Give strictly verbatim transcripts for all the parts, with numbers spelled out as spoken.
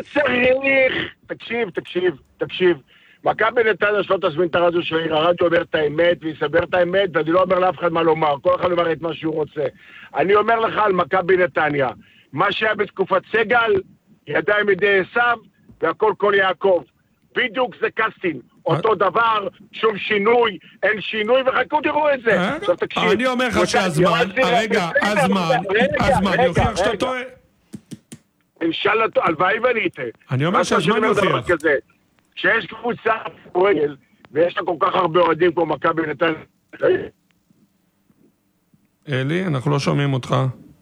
צריך, תקשיב, תקשיב, תקשיב. מכבי נתניה שלא תזמין את הרדיו של העיר, הרדיו אומר את האמת ויסבר את האמת, ואני לא אומר לאף אחד מה לומר, כל אחד אומר את מה שהוא רוצה. אני אומר לך על מכבי נתניה, מה שהיה בתקופת סגל, ידיים ידי עשיו, והכל כל יעקב. בדיוק זה קסטין, אותו דבר, שום שינוי, אין שינוי, וחכו תראו את זה. אני אומר לך שהזמן, רגע, הזמן, הזמן יוכיח שאתה טועה. אינשאללה, הלוואי ואני איתה. אני אומר שהזמן יוכיח. כשיש קבוצה פועל, ויש לה כל כך הרבה אוהדים כמו מכבי נתניה. אלי, אנחנו לא שומעים אותך.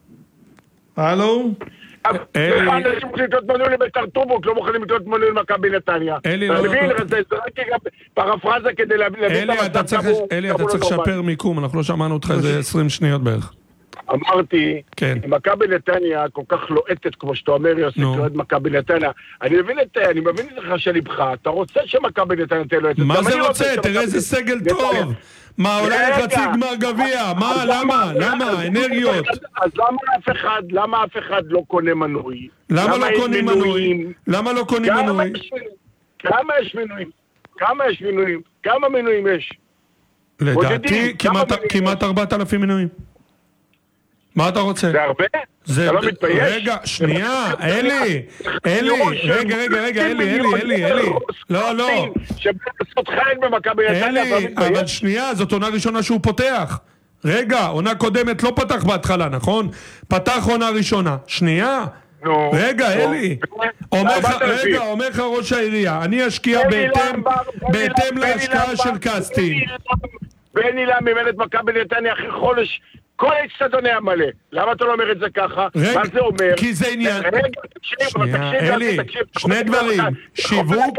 הלו? אלי. אנשים מוכנים לקנות מנוי לבית"ר טורבוק, לא מוכנים לקנות מנוי למכבי נתניה. אלי, לא... זה רק פרפרזה כדי להבין... אלי, אתה צריך לשפר מיקום, אנחנו לא שמענו אותך איזה עשרים שניות בערך. אמרתי, מכבי נתניה כל כך לועטת, כמו שאתה אומר, יוסי, קוראת מכבי נתניה. אני מבין את זה, אני מבין את לך שלבך, אתה רוצה שמכבי נתניה תהיה לועטת. מה זה רוצה? תראה איזה סגל טוב. מה, אולי חצי גמר גביע? מה, למה? למה? אנרגיות. אז למה אף אחד, למה אף אחד לא קונה מנוי? למה לא קונים מנוי? למה לא קונים מנוי? כמה יש מנויים? כמה יש מנויים? כמה מנויים יש? לדעתי, כמעט ארבעת אלפים מנויים. מה אתה רוצה? זה הרבה? אתה לא מתבייש? רגע, שנייה, אלי, אלי, רגע, רגע, רגע, אלי, אלי, אלי, אלי, לא, לא. שבלעשות חיים במכבי נתניה, אתה לא מתבייש? אבל שנייה, זאת עונה ראשונה שהוא פותח. רגע, עונה קודמת לא פתח בהתחלה, נכון? פתח עונה ראשונה. שנייה. רגע, אלי. רגע, אומר לך ראש העירייה, אני אשקיע בהתאם להשקעה של קסטין. בני לם מימן את מכבי נתניה אחרי חודש כל האצטדיון היה מלא. למה אתה לא אומר את זה ככה? מה זה אומר? כי זה עניין. רגע, תקשיב, אלי, שני דברים. שיווק,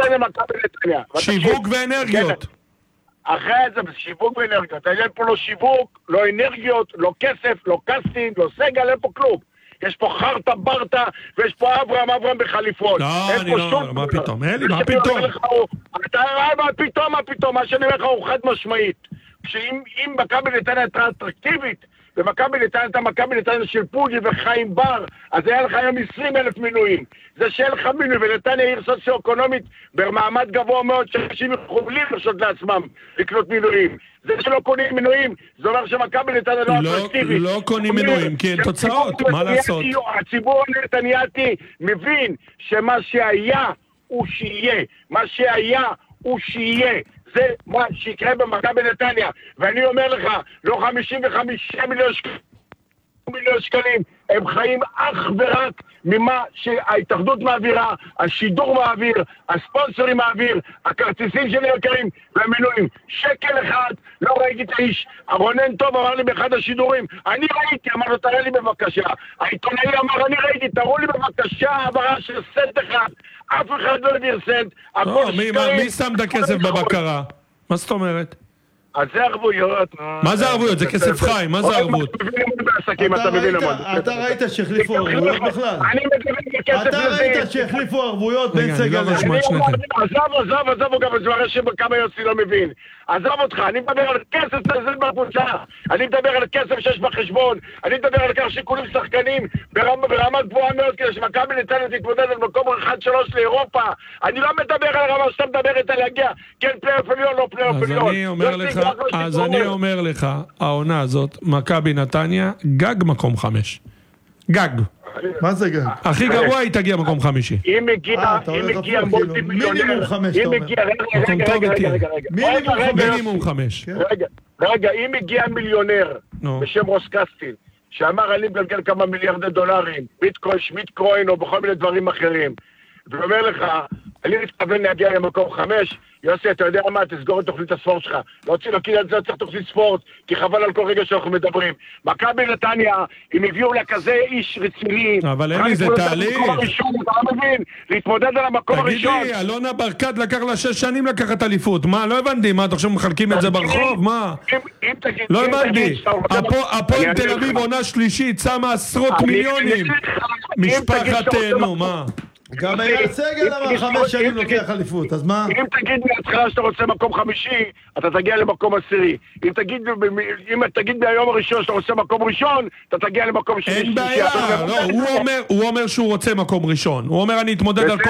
שיווק ואנרגיות. אחרי זה, שיווק ואנרגיות. אין פה לא שיווק, לא אנרגיות, לא כסף, לא קסטינג, לא סגל, אין פה כלום. יש פה חרטה ברטה, ויש פה אברהם אברהם בחליפון. לא, אני לא, מה פתאום? אלי, מה פתאום? אתה רואה מה פתאום, מה פתאום? מה שאני אומר לך הוא חד משמעית. שאם מכבי נתניה הייתה אטרקטיבית, ומכבי נתניה הייתה מכבי נתניה של פוגי וחיים בר, אז היה לך היום עשרים אלף מינויים. זה שאין לך מינוי, ונתניה עיר סוציו-אקונומית במעמד גבוה מאוד, שאנשים יכולים לרשות לעצמם לקנות מינויים. זה שלא קונים מינויים, זה אומר שמכבי נתניה לא אטרקטיבית. לא קונים מינויים, כי אין תוצאות, מה לעשות? הציבור הנתנייתי מבין שמה שהיה הוא שיהיה, מה שהיה הוא שיהיה. זה מה שיקרה במכבי נתניה, ואני אומר לך, לא חמישים וחמישה מיליון שקלים, מיליון שקלים, הם חיים אך ורק ממה שההתאחדות מעבירה, השידור מעביר, הספונסרים מעביר, הכרטיסים שלי יקרים והמנויים. שקל אחד, לא ראיתי את האיש. רונן טוב אמר לי באחד השידורים, אני ראיתי, אמר לו תראה לי בבקשה. העיתונאי אמר, אני ראיתי, תראו לי בבקשה העברה של סנט אחד. אף אחד לא העביר סנט. מי שם את הכסף בבקרה? מה זאת אומרת? אז זה ערבויות. מה זה ערבויות? זה כסף חי, מה זה ערבות? אתה ראית שהחליפו ערבויות בכלל? אתה ראית שהחליפו ערבויות בין סגל לשמאל? עזוב, עזוב, עזוב, גם זה מראה שכמה יוסי לא מבין. עזוב אותך, אני מדבר על כסף שזה בקבוצה, אני מדבר על כסף שיש בחשבון, אני מדבר על כך שכולים שחקנים ברמה גבוהה מאוד כדי שמכבי נתניה תתמודד על מקום אחד שלוש לאירופה. אני לא מדבר על הרמה שאתה מדברת על להגיע, כן פלייאוף עליון, לא פלייאוף עליון. אז אני אומר לך, אז אני אומר לך, העונה הזאת, מכבי נתניה, גג מקום חמש. גג. מה זה גג? הכי גרוע היא תגיע מקום חמישי. אם הגיע, אם הגיע מולטי מיליונר, מינימום חמש, אתה אומר. רגע, רגע, רגע, רגע. מינימום חמש. רגע, רגע, אם הגיע מיליונר בשם רוס קסטין, שאמר אני מגלגל כמה מיליארדי דולרים, ביטקוין, שמיטקוין או בכל מיני דברים אחרים, ואומר לך, אני מתכוון להגיע למקום חמש, יוסי, אתה יודע מה? תסגור את תוכנית הספורט שלך. לא צריך להגיד על זה, צריך תוכנית ספורט, כי חבל על כל רגע שאנחנו מדברים. מכבי נתניה, אם הביאו לה כזה איש רציני... אבל אין לי, זה תהליך. אתה לא מבין? להתמודד על המקום הראשון. תגיד לי, אלונה ברקת לקח לה שש שנים לקחת אליפות. מה? לא הבנתי. מה, אתה עכשיו מחלקים את זה ברחוב? מה? לא הבנתי. הפועל תל אביב עונה שלישית, שמה עשרות מיליונים. משפחת תהנו, מה? גם הסגל אמר חמש שנים לוקח אליפות, אז מה? אם תגיד מההתחלה שאתה רוצה מקום חמישי, אתה תגיע למקום עשירי. אם תגיד, אם תגיד מהיום הראשון שאתה רוצה מקום ראשון, אתה תגיע למקום שני. אין בעיה, לא, הוא אומר שהוא רוצה מקום ראשון. הוא אומר אני אתמודד על כל...